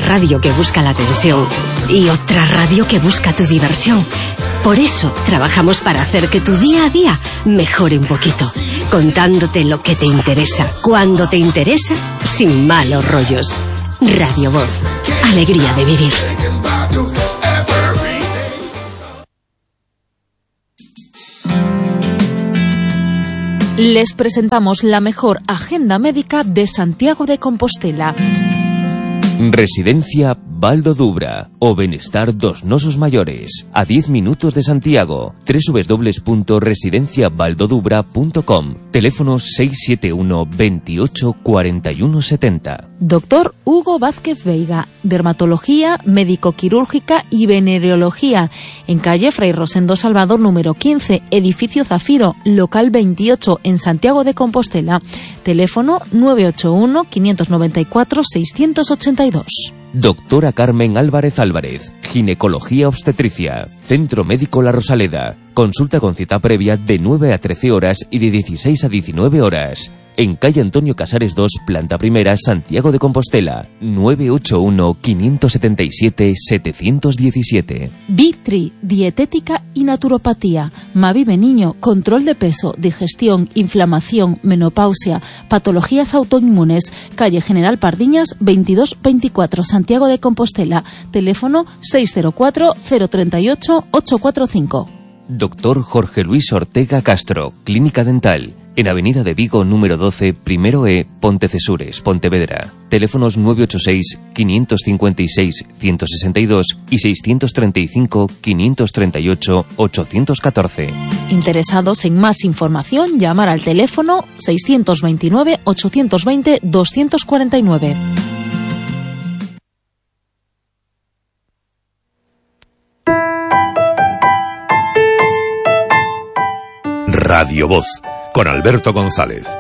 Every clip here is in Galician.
radio que busca la atención y otra radio que busca tu diversión. Por eso trabajamos para hacer que tu día a día mejore un poquito, contándote lo que te interesa, cuando te interesa, sin malos rollos. Radio Voz, alegría de vivir. Les presentamos la mejor agenda médica de Santiago de Compostela. Residencia Valdo Dubra, o Benestar dos Nosos Mayores, a 10 minutos de Santiago. www.residenciavaldodubra.com. Teléfono 671 28 41 70. Doctor Hugo Vázquez Veiga, dermatología, médico-quirúrgica y venereología, en calle Fray Rosendo Salvador número 15, edificio Zafiro, local 28, en Santiago de Compostela. Teléfono 981 594 682. Doctora Carmen Álvarez Álvarez, ginecología obstetricia, Centro Médico La Rosaleda. Consulta con cita previa de 9 a 13 horas y de 16 a 19 horas. En calle Antonio Casares 2, planta primera, Santiago de Compostela. 981-577-717. Vitri, dietética y naturopatía. Mavive Niño, control de peso, digestión, inflamación, menopausia, patologías autoinmunes. Calle General Pardiñas 2224, Santiago de Compostela. Teléfono 604-038-845. Doctor Jorge Luis Ortega Castro, Clínica Dental. En Avenida de Vigo, número 12, Primero E, Pontecesures, Pontevedra. Teléfonos 986-556-162 y 635-538-814. Interesados en más información, llamar al teléfono 629-820-249. Radio Voz, con Alberto González.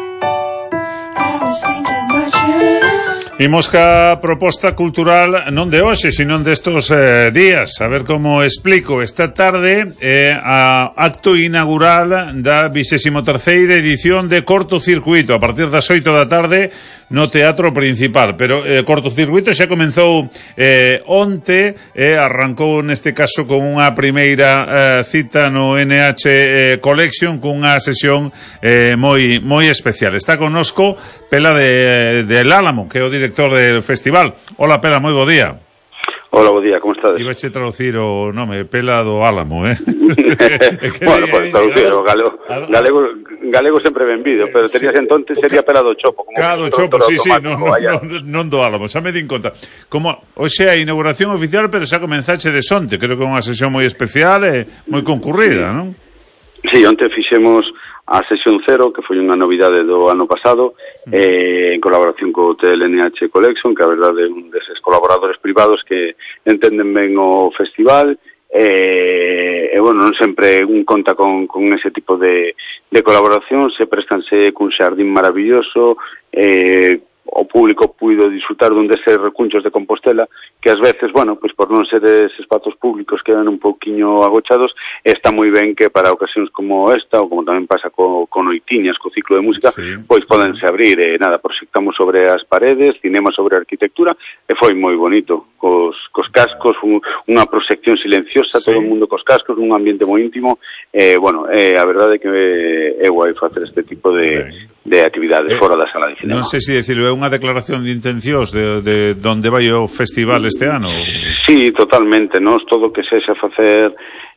Imos ca proposta cultural non de hoxe, sino destos días. A ver como explico. Esta tarde a acto inaugural da 23ª edición de Cortocircuito, a partir das 8 da tarde no Teatro Principal. Pero Cortocircuito xa comenzou onte, arrancou neste caso con unha primeira cita no NH Collection, cunha sesión moi especial. Está connosco Pela del Álamo, que é o director del festival. Hola, Pela, moi bo día. Hola, bo día, como estades? Iba a traducir o nome, Pela do Álamo, Bueno, pues traducir o galego sempre ben vido, pero terías entonces sería Pela do Chopo. Claro, do Chopo, sí, non do Álamo, xa me din conta. Como, hoxe a inauguración oficial, pero xa comenzache de sonte, creo que é unha sesión moi especial e moi concurrida, non? Sí, onte fixemos a sesión cero, que foi unha novidade do ano pasado, en colaboración co Hotel NH Collection, que a verdade é un deses colaboradores privados que entenden ben o festival, e bueno, non sempre un conta con ese tipo de colaboración, se prestanse cun xardín maravilloso, o público puido disfrutar dun deses recunchos de Compostela que ás veces, bueno, pois por non ser eses espazos públicos quedan un pouquiño agochados. Está moi ben que para ocasións como esta, ou como tamén pasa con Oitiñas, co ciclo de música, sí, pois podense abrir, proxectamos sobre as paredes, cinema sobre arquitectura, e foi moi bonito, cos cascos, unha proxección silenciosa, sí, todo o mundo cos cascos, un ambiente moi íntimo, bueno, a verdade é que é guai facer este tipo de actividades fora da sala de cinema. Non sei se decirlo, é unha declaración de intencións de onde vai o festival este ano? Sí, totalmente. Nos todo o que sexa facer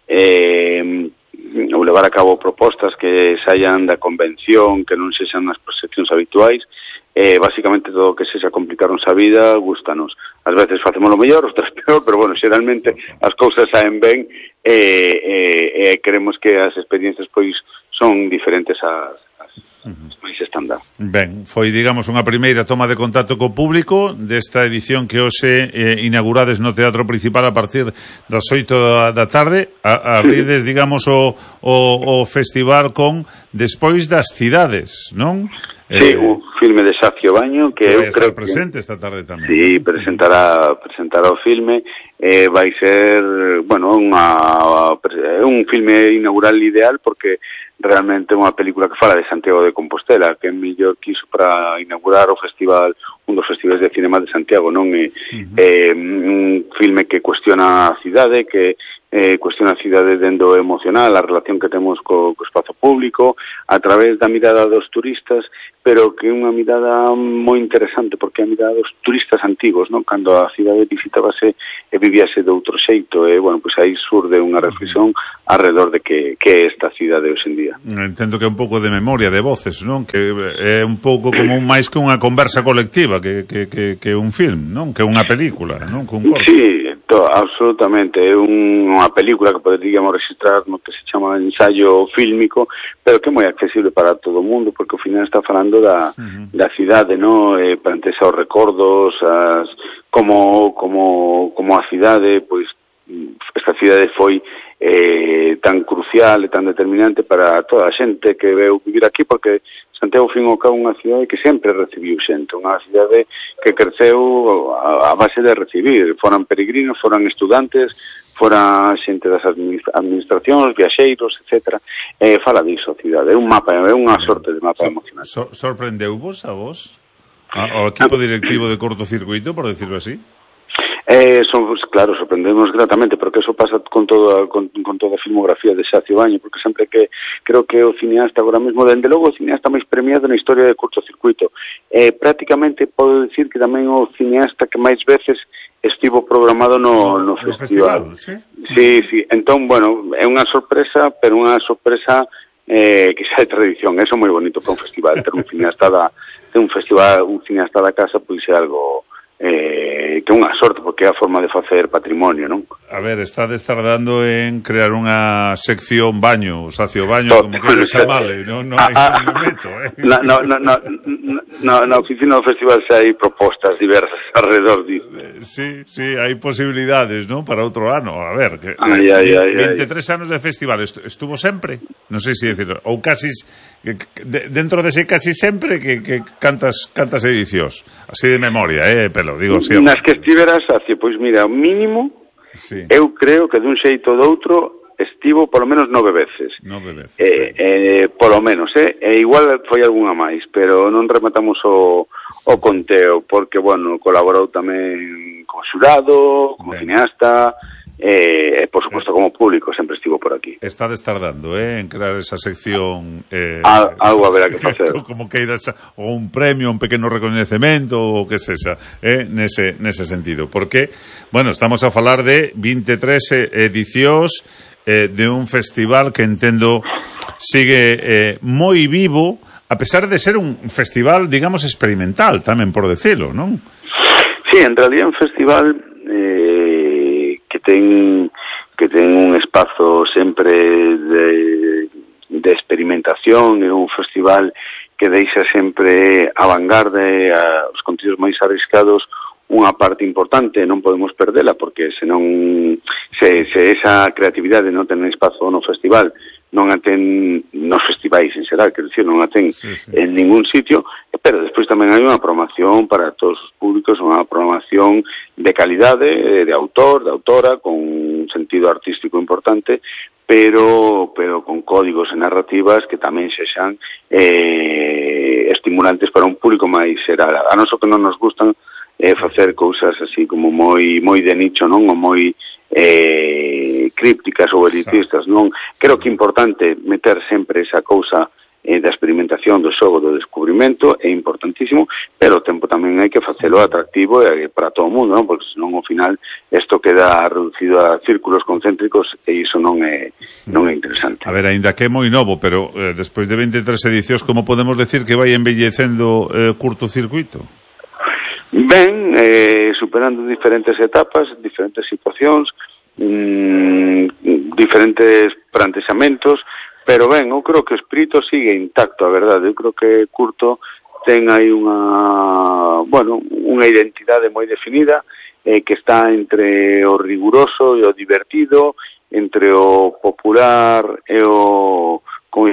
ou levar a cabo propostas que saian da convención, que non sexan as proxeccións habituais, basicamente todo o que sexa complicarnos a vida, gústanos. Ás veces facemos o mellor, outras peor, pero bueno, xeralmente as cousas saen ben e queremos que as experiencias pois son diferentes ás máis estándar. Ben, foi, digamos, unha primeira toma de contacto co público desta edición que hoxe inaugurades no Teatro Principal a partir das 8 da tarde. Abrides, digamos, o festival con Despois das Cidades, non? Sí, un filme de Xacio Baño que eu creo presente esta tarde tamén. Sí, presentará o filme. Vai ser, bueno, un filme inaugural ideal porque realmente unha película que fala de Santiago de Compostela, que é mellor quiso para inaugurar o festival, un dos festivais de cinema de Santiago, non? Un filme que cuestiona a cidade, que cuestiona a cidade dendo emocional, a relación que temos co espazo público, a través da mirada dos turistas, pero que é unha mirada moi interesante, porque é a mirada dos turistas antigos, non? Cando a cidade visitábase e vivíase de outro xeito, e, bueno, pois aí surde unha reflexión alrededor de que é esta cidade hoxe en día. Entendo que é un pouco de memoria, de voces, non? Que é un pouco como máis que unha conversa colectiva, que un film, non? Que unha película, non? Que un corto. Sí, absolutamente. É unha película que poderíamos registrar no que se chama ensayo fílmico, pero que é moi accesible para todo o mundo, porque ao final está falando da cidade, non? Perante esos recordos, como a cidade, pois, esta cidade foi tan crucial e tan determinante para toda a xente que veu vivir aquí, porque Santiago, fin ao cabo, unha cidade que sempre recibiu xente, unha cidade que creceu a base de recibir, foran peregrinos, foran estudantes, fora xente das administracións, viaxeiros, etc. Fala diso a cidade, é un mapa, é unha sorte de mapa emocional. Sorprendeu-vos a vos? Ao equipo directivo de Cortocircuito, por decirlo así? Claro, sorprendemos gratamente, porque eso pasa con toda a filmografía de Xacio Baño, porque sempre que creo que o cineasta agora mesmo, dende logo o cineasta máis premiado na historia de Cortocircuito, prácticamente podo decir que tamén o cineasta que máis veces estivo programado no festival. ¿Sí? Sí, entón, bueno, é unha sorpresa, pero unha sorpresa que xa é tradición, eso é moi bonito para un festival, ter un cineasta un cineasta da casa, pois é algo que é unha sorte, porque é a forma de facer patrimonio, non? A ver, estades tardando en crear unha sección baño, Xacio Baño, como queres chamale, non hai momento, na oficina do festival xa hai propostas diversas alrededor disso. Sí, hai posibilidades, non? Para outro ano, a ver, 23 anos de festival, estuvo sempre? Non sei se decir, ou casi dentro dese casi sempre que cantas edicións, así de memoria, pero digo sempre. Nas que estiveras, pois mira, mínimo, sí. Eu creo que dun xeito ou doutro estivo polo menos 9 veces. 9 veces. Polo menos, igual foi algunha máis, pero non rematamos o conteo, porque, bueno, colaborou tamén como xurado, como cineasta, e, por suposto, como público, sempre estivo por aquí. Estades tardando, en crear esa sección... algo haberá que facer. Como que irás ou un premio, un pequeno recoñecemento, ou que sexa, nese sentido. Porque, bueno, estamos a falar de 23 edicións de un festival que entendo sigue moi vivo, a pesar de ser un festival, digamos, experimental, tamén por decirlo, non? Sí, en realidad un festival que ten un espazo sempre de experimentación, é un festival que deixa sempre a vanguarda, os contidos máis arriscados, unha parte importante, non podemos perdela, porque senón se esa creatividade non ten espazo no festival, non a ten nos festivais en xeral, quero dicir, non a ten en ningún sitio, pero despois tamén hai unha programación para todos os públicos, unha programación de calidade, de autor, de autora, con un sentido artístico importante, pero con códigos e narrativas que tamén sexan estimulantes para un público máis xeral. A noso que non nos gustan facer cousas así como moi de nicho, non? Ou moi crípticas ou elitistas, non? Creo que é importante meter sempre esa cousa da experimentación, do xogo, do descubrimento, é importantísimo, pero o tempo tamén hai que facelo atractivo para todo o mundo, non? Porque senón ao final isto queda reducido a círculos concéntricos e iso non é interesante. A ver, aínda que é moi novo, pero despois de 23 edicións, como podemos decir que vai embellecendo Curtocircuito? Ben, superando diferentes etapas, diferentes situacións, diferentes plantexamentos, pero ben, eu creo que o espírito sigue intacto, a verdade. Eu creo que Curto ten aí unha identidade moi definida, que está entre o riguroso e o divertido, entre o popular e o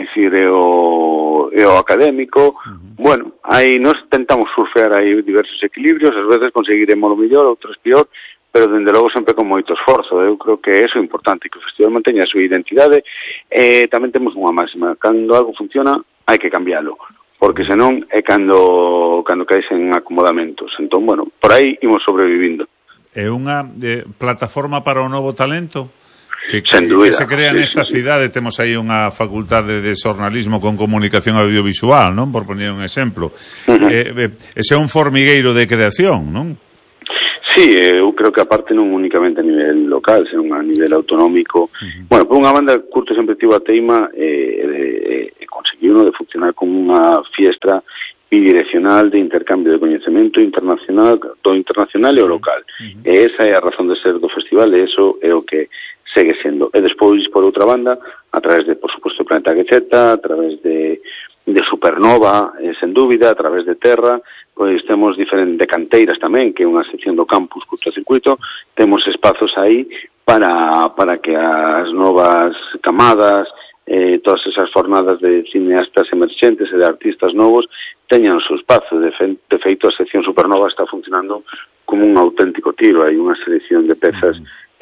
académico. Bueno, aí nós tentamos surfear aí diversos equilibrios, ás veces conseguiremos o mellor, outros pior, pero dende logo sempre con moito esforzo. Eu creo que eso é importante, que o festival manteña a súa identidade. Tamén temos unha máxima: cando algo funciona, hai que cambiálo, porque senón é cando caes en acomodamentos. Entón, bueno, por aí imos sobrevivindo. É unha plataforma para o novo talento? Que se crea nesta cidade. Temos aí unha facultade de xornalismo con comunicación audiovisual, non? Por poner un exemplo. Ese é un formigueiro de creación, non? Sí, eu creo que aparte non únicamente a nivel local, senón a nivel autonómico. Bueno, por unha banda, Curto sempre tivo a teima conseguiu de funcionar como unha fiestra bidireccional de intercambio de coñecemento internacional e o local. E esa é a razón de ser do festival, e eso é o que segue sendo. E despois, por outra banda, a través de, por suposto, Planeta Quecheta, a través de Supernova, sen dúbida, a través de Terra, pois temos diferentes canteiras tamén, que é unha sección do campus Curtocircuito. Temos espazos aí para que as novas camadas, todas esas jornadas de cineastas emerxentes e de artistas novos teñan o seu espazo. De feito, a sección Supernova está funcionando como un auténtico tiro. Hai unha selección de pezas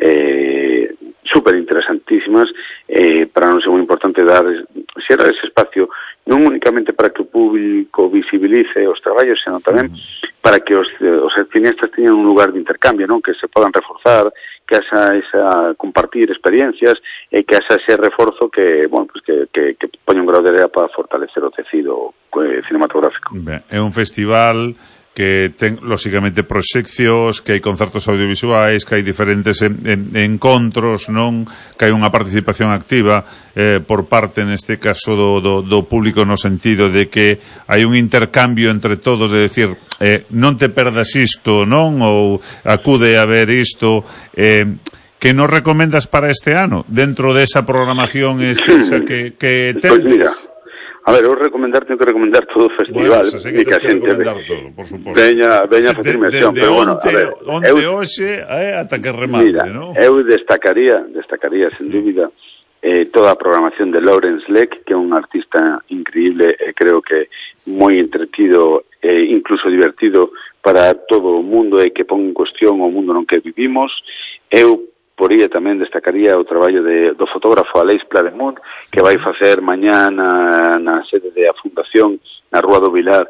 super interesantísimas. Para nós é moi importante xerar ese espacio non únicamente para que o público visibilice os traballos, senón tamén para que os cineastas teñan un lugar de intercambio, non? Que se podan reforzar, que esa compartir experiencias e que ese reforzo que, bueno, pues que poña un grau de idea para fortalecer o tecido cinematográfico. Ben, é un festival que ten, lóxicamente, proxeccións, que hai concertos audiovisuais, que hai diferentes encontros, non? Que hai unha participación activa por parte, neste caso, do público, no sentido de que hai un intercambio entre todos, de decir, non te perdas isto, non? Ou acude a ver isto. Que nos recomendas para este ano, dentro desa programación extensa que tendes? Pois mira, a ver, eu tengo que recomendar todo o festival. Bueno, sei que te recomendar todo, por suposto. Veña a facer mención, pero bueno, a ver, onde hoxe ata que remate, mira, non? Eu destacaría sen dúbida toda a programación de Lawrence Leck, que é un artista increíble e creo que moi entretido e incluso divertido para todo o mundo e que pon en cuestión o mundo no que vivimos. Eu por aí tamén destacaría o traballo do fotógrafo Aleix Plademunt, que vai facer mañá na sede da Fundación, na Rúa do Vilar,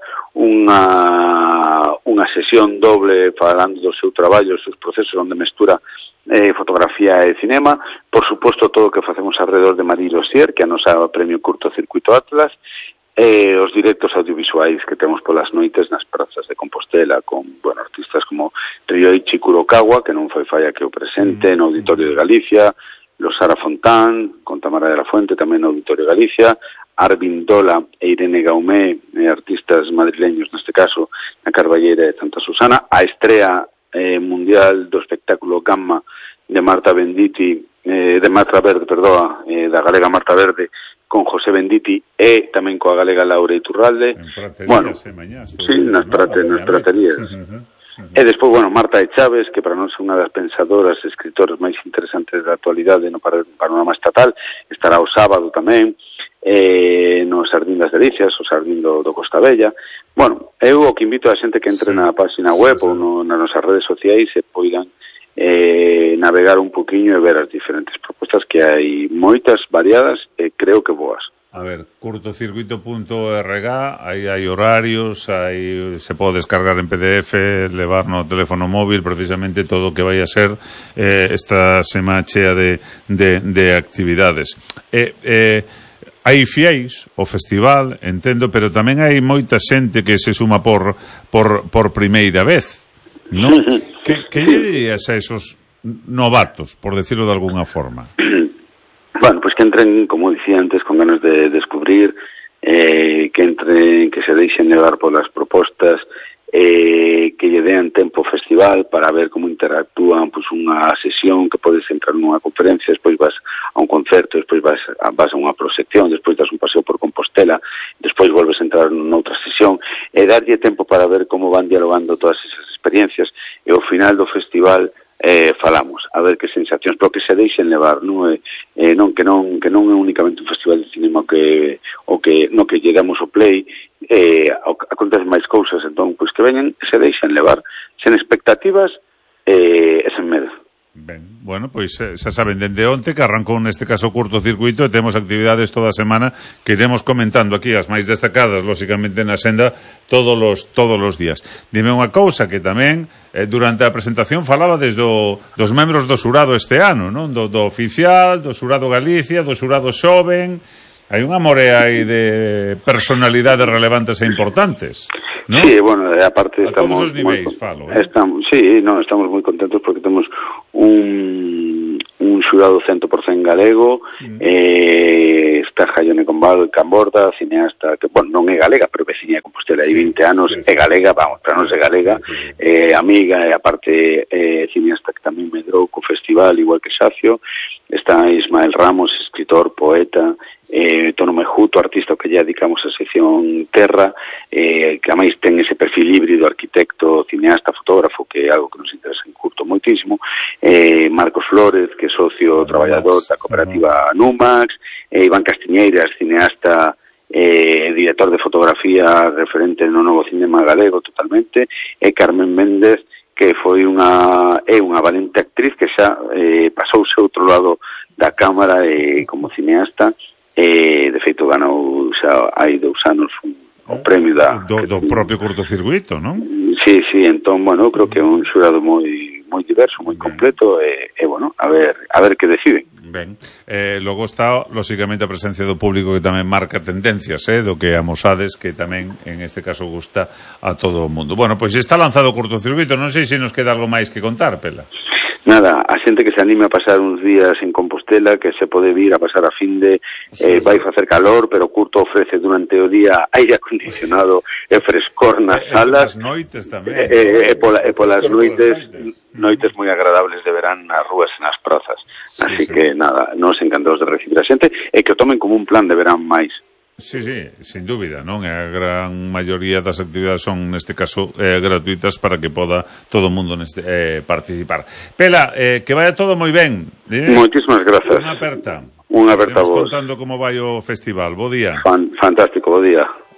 unha sesión doble falando do seu traballo, dos seus procesos, onde mestura fotografía e cinema. Por suposto, todo o que facemos alrededor de Marie Lossier, que é a nosa premio Curtocircuito Atlas, os directos audiovisuais que temos polas noites nas prazas de Compostela con, bueno, artistas como Ryoichi Kurokawa, que non foi falla que o presente no Auditorio de Galicia, los Sara Fontán, con Tamara de la Fuente, tamén no Auditorio de Galicia, Arvin Dola e Irene Gaumé, artistas madrileños neste caso, na Carballera de Santa Susana, a estrea mundial do espectáculo Gamma de Marta Venditti, da galega Marta Verde, con José Benditi e tamén coa galega Laura Iturralde. Bueno, sí, nas praterías. E despois, bueno, Marta de Chaves, que para nós é unha das pensadoras e escritoras máis interesantes da actualidade no panorama estatal, estará o sábado tamén, no Sardín das Delicias, o Sardín do Costa Bella. Bueno, eu o que invito a xente que entre na página web ou nas nosas redes sociais e poidan navegar un poquinho e ver as diferentes propostas, que hai moitas variadas e creo que boas. A ver, curtocircuito.org, aí hai horarios, se pode descargar en PDF, levar no teléfono móvil, precisamente todo o que vai a ser esta semana chea de actividades. Hai fiéis o festival, entendo, pero tamén hai moita xente que se suma por primeira vez, non? Que lle dirías a esos novatos, por decirlo de alguna forma? Bueno, pues que entren, como dicía antes, con ganas de descubrir, que entren, que se deixen levar polas propostas, que lle den tempo ao festival para ver como interactúan, pues unha sesión que podes entrar nunha conferencia, despois vas a un concerto, despois vas a unha proxección, despois das un paseo por Compostela, despois volves a entrar noutra sesión, e darlle tempo para ver como van dialogando todas esas experiencias, e ao final do festival falamos, a ver que sensacións, pero que se deixen levar, non que non é únicamente un festival de cinema no que lle damos o play, acontecen máis cousas, entón, pois que veñen, se deixen levar, sen expectativas, e sen medo. bueno, pois xa saben, dende onte que arrancou neste caso o curtocircuito e temos actividades toda a semana que iremos comentando aquí, as máis destacadas, lóxicamente na senda, todos os días. Dime unha cousa que tamén, durante a presentación falaba dos membros do xurado este ano, non? Do oficial, do xurado Galicia, do xurado xoven. Hai unha morea aí de personalidades relevantes e importantes, ¿no? Sí, bueno, aparte estamos... A todos os niveis, falo, estamos moi contentos porque temos un xurado 100% galego, está Jaione Camborda, cineasta, que, bueno, non é galega, pero veciña de Compostela, hai 20 anos, é galega, vamos, para non ser galega, amiga, e aparte cineasta que tamén medrou co festival, igual que Xacio. Está Ismael Ramos, escritor, poeta, Tono Mejuto, artista que lle dedicamos a sección Terra, que ademais ten ese perfil híbrido, arquitecto, cineasta, fotógrafo, que é algo que nos interesa en curto moitísimo, Marcos Flores, que é socio traballador da cooperativa Numax, Iván Castiñeiras, cineasta, director de fotografía, referente no novo cinema galego totalmente, e Carmen Méndez, que foi unha valente actriz que xa pasouse ao outro lado da cámara como cineasta, de feito ganou xa hai 2 anos o premio do propio curtocircuito, non? Sí, entón, bueno, creo que é un xurado moi diverso, moi completo, e bueno, a ver que deciden. Ben, logo está, lóxicamente, a presencia do público que tamén marca tendencias, do que amosades, que tamén, en este caso, gusta a todo o mundo. Bueno, pois está lanzado o curtocircuito, non sei se nos queda algo máis que contar, Pela. Nada, a xente que se anime a pasar uns días en Compostela, que se pode vir a pasar a fin de vai facer calor, pero Curto ofrece durante o día aire acondicionado e frescor nas salas. E polas noites tamén. E polas noites moi agradables de verán nas rúas e nas prazas. Así que nada, nos encantados de recibir a xente e que o tomen como un plan de verán máis. Sí, sin dúbida, non? A gran maioría das actividades son, neste caso, gratuitas para que poda todo o mundo participar. Pela, que vaya todo moi ben. Moitísimas grazas. Unha aperta. Unha aperta a vos. Estamos contando como vai o festival. Bo día. Fantástico, bo día.